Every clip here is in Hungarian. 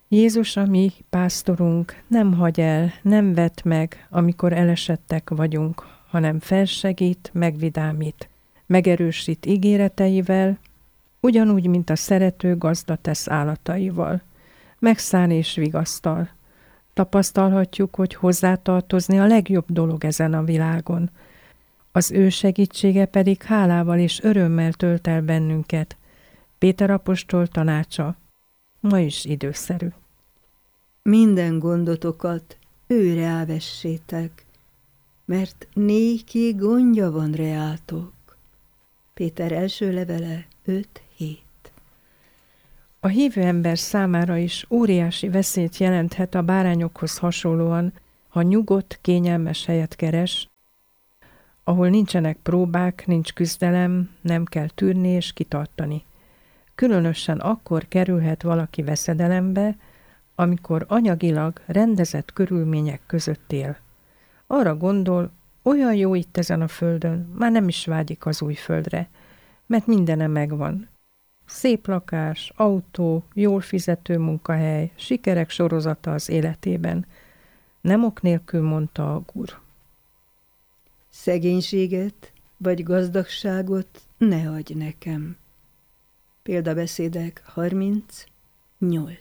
Jézus, a mi pásztorunk, nem hagy el, nem vet meg, amikor elesettek vagyunk, hanem felsegít, megvidámít, megerősít ígéreteivel, ugyanúgy, mint a szerető gazda tesz állataival. Megszán és vigasztal. Tapasztalhatjuk, hogy hozzátartozni a legjobb dolog ezen a világon. Az ő segítsége pedig hálával és örömmel tölt el bennünket. Péter apostol tanácsa ma is időszerű. Minden gondotokat őre ávessétek, mert néki gondja van reátok. Péter első levele 5:7. A hívő ember számára is óriási veszélyt jelenthet a bárányokhoz hasonlóan, ha nyugodt, kényelmes helyet keres, ahol nincsenek próbák, nincs küzdelem, nem kell tűrni és kitartani. Különösen akkor kerülhet valaki veszedelembe, amikor anyagilag rendezett körülmények között él. Arra gondol, olyan jó itt ezen a földön, már nem is vágyik az új földre, mert mindene megvan. Szép lakás, autó, jól fizető munkahely, sikerek sorozata az életében. Nem ok nélkül mondta a Gur. Szegénységet vagy gazdagságot ne adj nekem. Példabeszédek 38.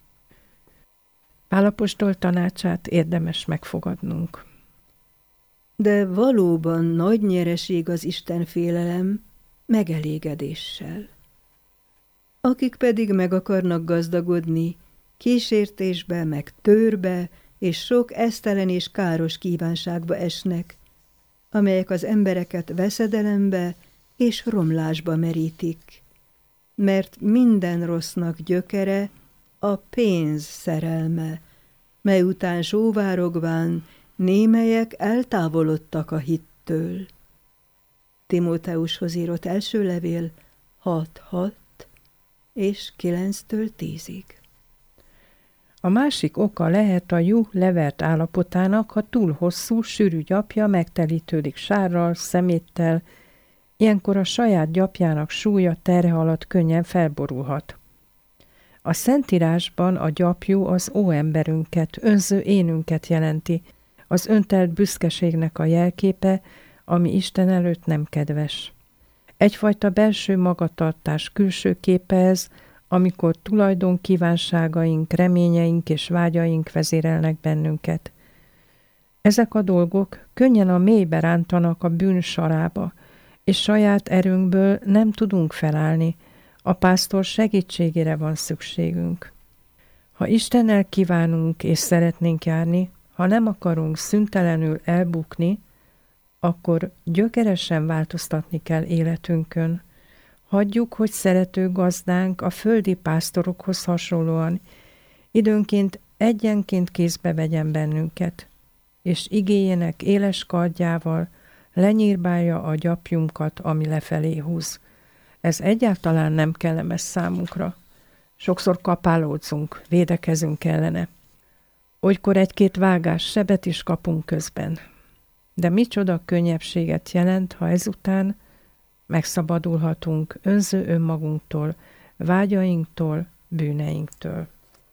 Pál apostol tanácsát érdemes megfogadnunk. De valóban nagy nyereség az istenfélelem megelégedéssel. Akik pedig meg akarnak gazdagodni, kísértésbe, meg törbe, és sok esztelen és káros kívánságba esnek, amelyek az embereket veszedelembe és romlásba merítik. Mert minden rossznak gyökere a pénz szerelme, mely után sóvárogván némelyek eltávolodtak a hittől. Timóteushoz írott első levél 6:6 és 9-10. A másik oka lehet a juh levert állapotának, ha túl hosszú, sűrű gyapja megtelítődik sárral, szeméttel, ilyenkor a saját gyapjának súlya terhe alatt könnyen felborulhat. A Szentírásban a gyapjú az óemberünket, önző énünket jelenti, az öntelt büszkeségnek a jelképe, ami Isten előtt nem kedves. Egyfajta belső magatartás külső képe ez, amikor tulajdon kívánságaink, reményeink és vágyaink vezérelnek bennünket. Ezek a dolgok könnyen a mélybe rántanak a bűn sarába, és saját erőnkből nem tudunk felállni, a pásztor segítségére van szükségünk. Ha Istennel kívánunk és szeretnénk járni, ha nem akarunk szüntelenül elbukni, akkor gyökeresen változtatni kell életünkön. Hagyjuk, hogy szerető gazdánk a földi pásztorokhoz hasonlóan időnként egyenként kézbe vegyen bennünket, és igéjének éles kardjával lenyírbálja a gyapjunkat, ami lefelé húz. Ez egyáltalán nem kellemes számunkra. Sokszor kapálódzunk, védekezünk ellene. Olykor egy-két vágás sebet is kapunk közben. De micsoda könnyebbséget jelent, ha ezután megszabadulhatunk önző önmagunktól, vágyainktól, bűneinktől.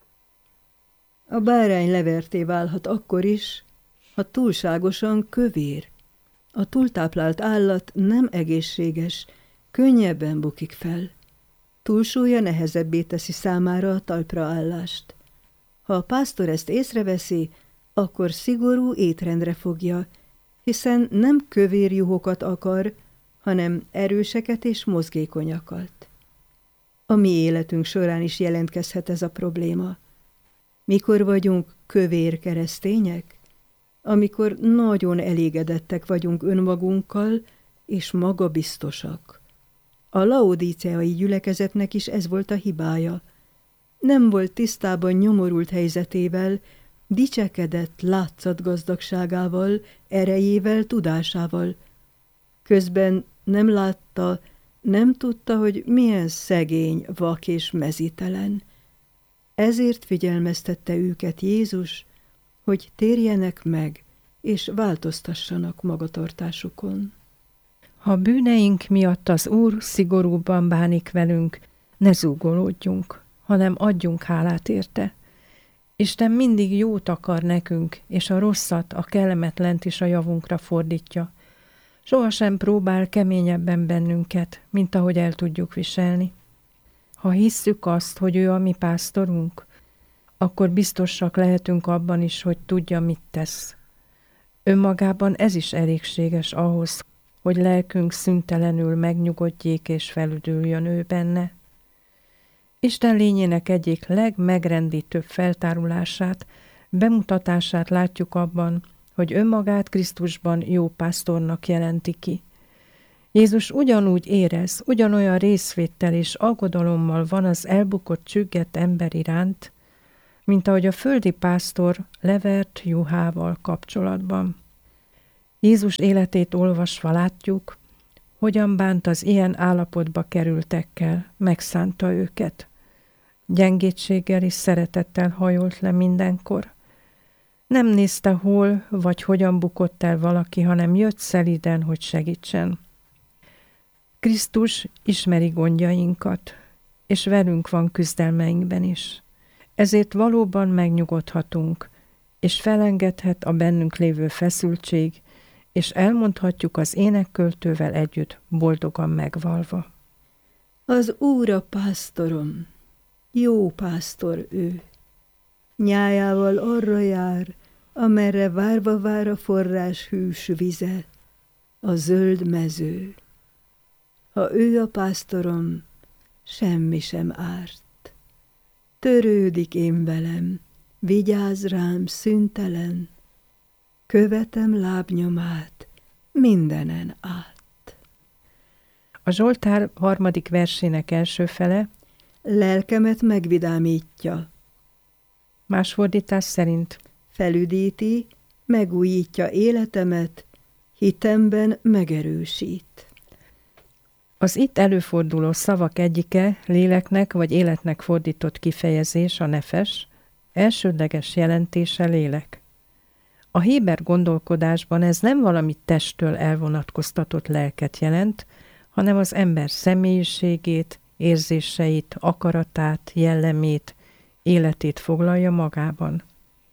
A bárány leverté válhat akkor is, ha túlságosan kövér. A túltáplált állat nem egészséges, könnyebben bukik fel. Túlsúlya nehezebbé teszi számára a talpra állást. Ha a pásztor ezt észreveszi, akkor szigorú étrendre fogja, hiszen nem kövér juhokat akar, hanem erőseket és mozgékonyakat. A mi életünk során is jelentkezhet ez a probléma. Mikor vagyunk kövér keresztények? Amikor nagyon elégedettek vagyunk önmagunkkal, és magabiztosak. A laodíceai gyülekezetnek is ez volt a hibája. Nem volt tisztában nyomorult helyzetével, dicsekedett látszatgazdagságával, erejével, tudásával. Közben nem látta, nem tudta, hogy milyen szegény, vak és mezítelen. Ezért figyelmeztette őket Jézus, hogy térjenek meg, és változtassanak magatartásukon. Ha bűneink miatt az Úr szigorúbban bánik velünk, ne zúgolódjunk, hanem adjunk hálát érte. Isten mindig jót akar nekünk, és a rosszat, a kellemetlent is a javunkra fordítja. Sohasem próbál keményebben bennünket, mint ahogy el tudjuk viselni. Ha hisszük azt, hogy ő a mi pásztorunk, akkor biztosak lehetünk abban is, hogy tudja, mit tesz. Önmagában ez is elégséges ahhoz, hogy lelkünk szüntelenül megnyugodjék és felüdüljön ő benne. Isten lényének egyik legmegrendítőbb feltárulását, bemutatását látjuk abban, hogy önmagát Krisztusban jó pásztornak jelenti ki. Jézus ugyanúgy érez, ugyanolyan részvéttel és aggodalommal van az elbukott, csüggett ember iránt, mint ahogy a földi pásztor levert juhával kapcsolatban. Jézus életét olvasva látjuk, hogyan bánt az ilyen állapotba kerültekkel, megszánta őket. Gyengétséggel és szeretettel hajolt le mindenkor. Nem nézte, hol vagy hogyan bukott el valaki, hanem jött szelíden, hogy segítsen. Krisztus ismeri gondjainkat, és velünk van küzdelmeinkben is. Ezért valóban megnyugodhatunk, és felengedhet a bennünk lévő feszültség, és elmondhatjuk az énekköltővel együtt, boldogan megvalva. Az Úr a pásztorom, jó pásztor ő. Nyájával arra jár, amerre várva vár a forrás hűs vize, a zöld mező. Ha ő a pásztorom, semmi sem árt. Törődik én velem, vigyáz rám szüntelen, követem lábnyomát mindenen át. A Zsoltár 3. versének első fele Lelkemet megvidámítja. Más fordítás szerint Felüdíti, megújítja életemet, hitemben megerősít. az itt előforduló szavak egyike, léleknek vagy életnek fordított kifejezés, a nefes, elsődleges jelentése lélek. A héber gondolkodásban ez nem valami testtől elvonatkoztatott lelket jelent, hanem az ember személyiségét, érzéseit, akaratát, jellemét, életét foglalja magában.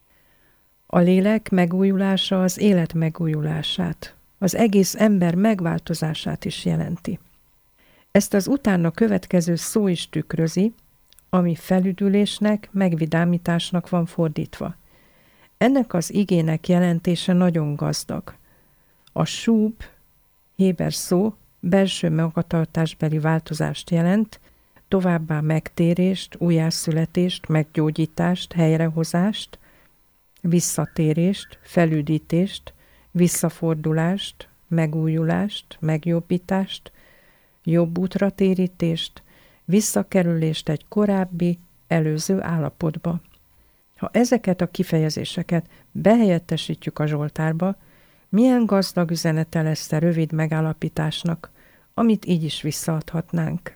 A lélek megújulása az élet megújulását, az egész ember megváltozását is jelenti. Ezt az utána következő szó is tükrözi, ami felüdülésnek, megvidámításnak van fordítva. Ennek az igének jelentése nagyon gazdag. A súb, héber szó, belső magatartásbeli változást jelent, továbbá megtérést, újjászületést, meggyógyítást, helyrehozást, visszatérést, felüdítést, visszafordulást, megújulást, megjobbítást, jobb útra térítést, visszakerülést egy korábbi, előző állapotba. Ha ezeket a kifejezéseket behelyettesítjük a Zsoltárba, milyen gazdag üzenete lesz a rövid megállapításnak, amit így is visszaadhatnánk.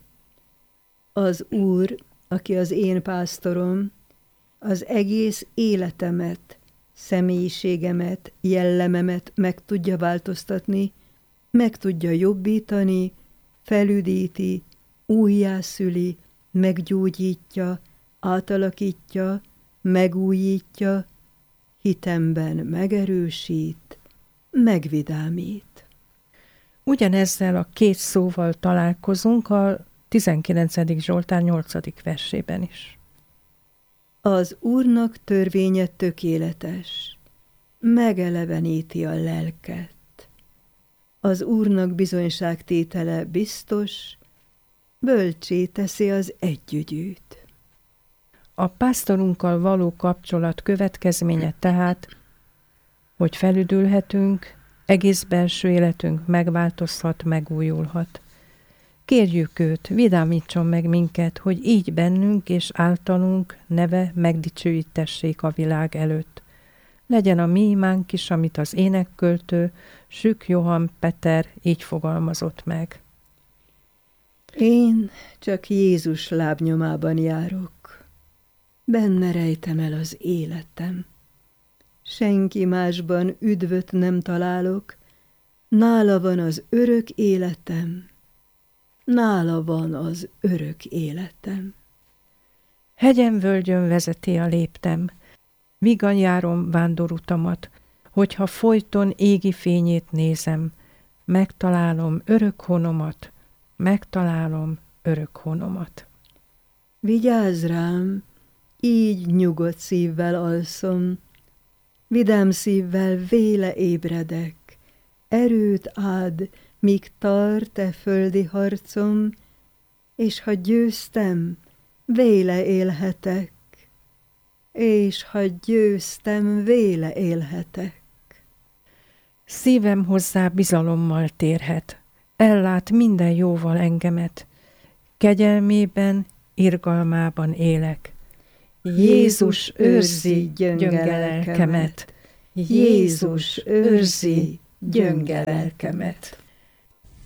Az Úr, aki az én pásztorom, az egész életemet, személyiségemet, jellememet meg tudja változtatni, meg tudja jobbítani, felüdíti, újjászüli, meggyógyítja, átalakítja, megújítja, hitemben megerősít, megvidámít. Ugyanezzel a két szóval találkozunk a 19. Zsoltár 8. versében is. Az Úrnak törvénye tökéletes, megeleveníti a lelket. Az Úrnak bizonyságtétele biztos, bölcsé teszi az együgyűt. A pásztorunkkal való kapcsolat következménye tehát, hogy felüdülhetünk, egész belső életünk megváltozhat, megújulhat. Kérjük őt, vidámítson meg minket, hogy így bennünk és általunk neve megdicsőítessék a világ előtt. Legyen a mi imánk is, amit az énekköltő Sük Johann Peter így fogalmazott meg. Én csak Jézus lábnyomában járok, benne rejtem el az életem. Senki másban üdvöt nem találok, nála van az örök életem, nála van az örök életem. Hegyen völgyön vezeti a léptem, Vigan járom vándorutamat, hogyha folyton égi fényét nézem, megtalálom örök honomat, megtalálom örök honomat. Vigyázz rám, így nyugodt szívvel alszom, vidám szívvel véle ébredek, erőt áld, míg tart e földi harcom, és ha győztem, véle élhetek, és ha győztem, véle élhetek. Szívem hozzá bizalommal térhet, ellát minden jóval engemet, kegyelmében, irgalmában élek. Jézus őrzi gyönge lelkemet, Jézus őrzi gyönge lelkemet.